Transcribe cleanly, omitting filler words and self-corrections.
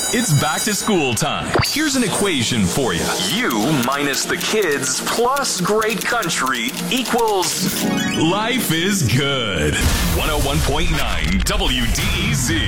It's back to school time. Here's an equation for you. You minus the kids plus great country equals life is good. 101.9 WDEZ.